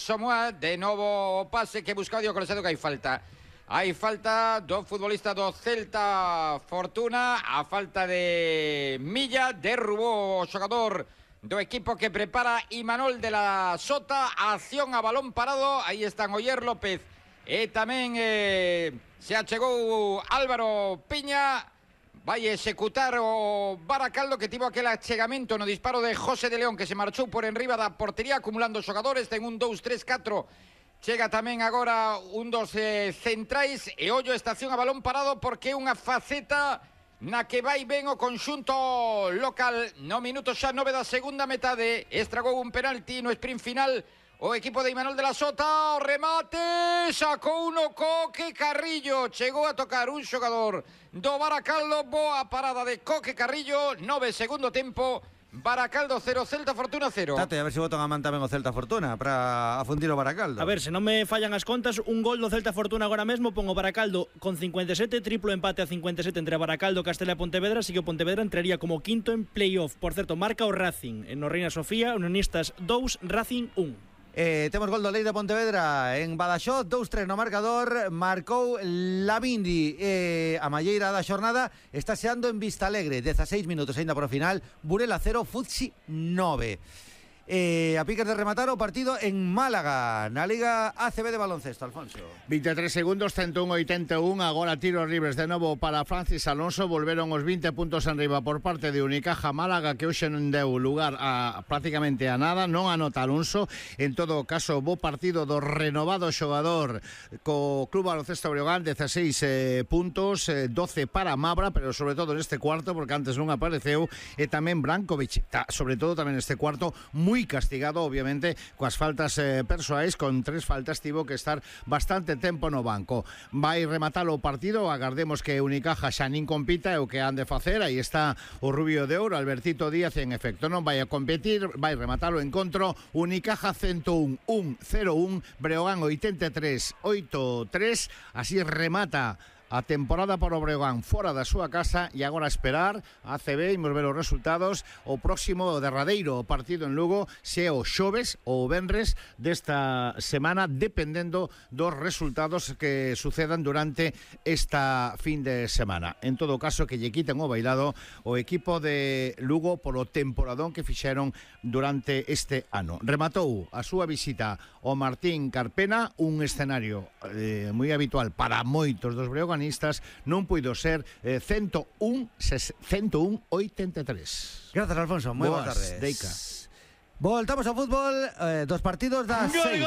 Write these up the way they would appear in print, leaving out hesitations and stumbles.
Samoa, de novo o pase que busca o Dio Colosado que hai falta. Hai falta do futbolista do Celta Fortuna, a falta de Milla, derrubou o xogador do equipo que prepara Imanol de la Sota, acción a balón parado, aí están Oyer López e tamén se achegou Álvaro Piña. Vai executar o Baracaldo que tivo aquel achegamento no disparo de José de León que se marchou por enriba da portería acumulando xogadores, ten un 2-3-4. Chega tamén agora un dos centrais e ollo estación a balón parado porque é unha faceta na que vai ben o conxunto local. No minuto xa 9 da segunda metade, estragou un penalti no sprint final o equipo de Imanol de la Sota, o remate, sacou uno Coque Carrillo, chegou a tocar un xogador do Baracaldo, boa parada de Coque Carrillo, 9 segundo tempo, Baracaldo 0, Celta Fortuna 0. Tate, a ver se botan a man tamén o Celta Fortuna para afundir o Baracaldo. A ver, se non me fallan as contas, un gol do Celta Fortuna agora mesmo pon o Baracaldo con 57, triplo empate a 57 entre Baracaldo, Castela e Pontevedra, así que o Pontevedra entraría como quinto en playoff. Por certo, marca o Racing en no Reina Sofía, Unionistas 2, Racing 1. Temos gol do Lei de Pontevedra en Badaxoz, 2-3 no marcador, marcou Lavindi. A malleira da xornada está xeando en Vistalegre, 16 minutos aínda por o final, Burela 0, Futsi 9. A piques de rematar o partido en Málaga, na Liga ACB de baloncesto, Alfonso. 23 segundos, 101-81, agora tiros libres de novo para Francis Alonso, volveron os 20 puntos en riba por parte de Unicaja Málaga, que hoxe non deu lugar a prácticamente a nada, non anota Alonso, en todo caso, bo partido do renovado xogador co Club Baloncesto Breogán, 16 puntos, 12 para Mabra, pero sobre todo neste cuarto, porque antes non apareceu, e tamén Brankovic, sobre todo tamén neste cuarto, moi castigado, obviamente, coas faltas persoais, con 3 faltas tivo que estar bastante tempo no banco. Vai rematar o partido, agardemos que Unicaja xa nin compita, é o que han de facer, aí está o rubio de ouro, Albertito Díaz, en efecto, non vai a competir, vai rematar o encontro, Unicaja 101, 1-0-1, Breogán 83-8-3, así remata a temporada por o Breogán fora da súa casa e agora esperar a ACB, imos ver os resultados o próximo derradeiro partido en Lugo, se é o xoves ou o venres desta semana, dependendo dos resultados que sucedan durante esta fin de semana. En todo caso, que lle quiten o bailado o equipo de Lugo polo temporadón que fixeron durante este ano. Rematou a súa visita o Martín Carpena, un escenario moi habitual para moitos dos breoganistas, non puido ser 101-83. Gracias, Alfonso, moi boas tardes. Deica. Voltamos ao fútbol, dos partidos das 6.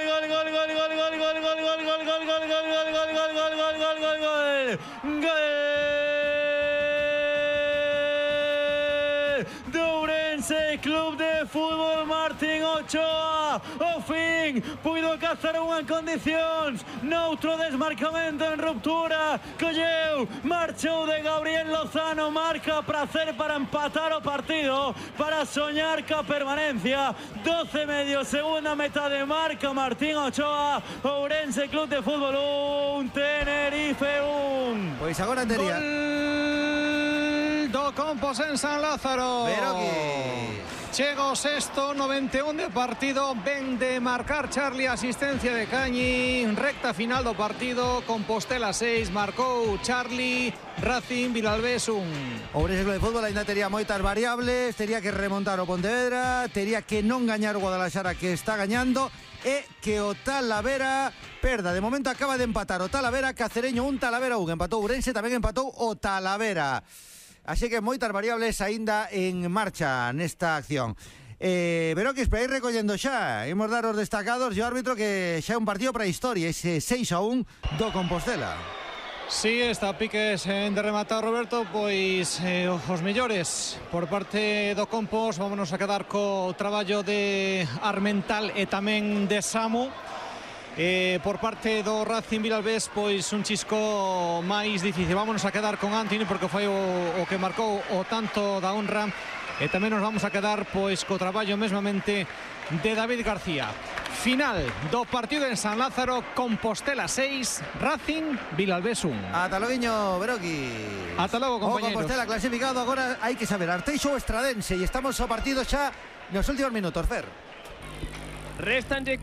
Club de Fútbol Martín Ochoa, o fin puido cazar unha en condicións, noutro desmarcamento en ruptura, colleu, marchou de Gabriel Lozano, marca pracer para empatar o partido, para soñar ca permanencia. 12 medio, segunda metade, marca Martín Ochoa, Ourense Club de Fútbol 1, Tenerife 1. Pois agora tería do Compos en San Lázaro. Chega o sexto, 91 de partido, ven de marcar Charlie, asistencia de Cañi, recta final do partido, Compostela 6, marcou Charlie, Racing Vilalbés 1. Ourense Club de Fútbol ainda tería moitas variables, tería que remontar o Pontevedra, tería que non gañar o Guadalajara, que está gañando, e que o Talavera perda. De momento acaba de empatar o Talavera, Cacereño 1, Talavera 1, empatou Ourense, tamén empatou o Talavera. Así que moitas variables aínda en marcha nesta acción. Pero que esperáis recollendo xa. Imos dar os destacados e o árbitro que xa é un partido para a historia, ese 6-1 do Compostela. Sí, está piques de rematar, Roberto, pois os mellores por parte do Compos. Vámonos a quedar co traballo de Armental e tamén de Samu. Por parte do Racing Vilalbés, pois un chisco máis difícil. Vámonos a quedar con Antoni porque foi o que marcou o tanto da honra, e tamén nos vamos a quedar pois co traballo mesmamente de David García. Final do partido en San Lázaro, Compostela 6, Racing Vilalbés 1. Ata loguiño, Beroki. Ata logo, compañeros. O Compostela clasificado, agora hai que saber Arteixo ou Estradense, e estamos ao partido xa nos últimos minutos, Fer. Restan